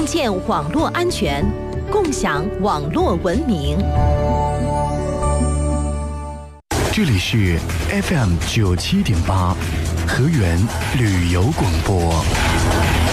共建网络安全，共享网络文明。 这里是 FM 97.8，河源旅游广播。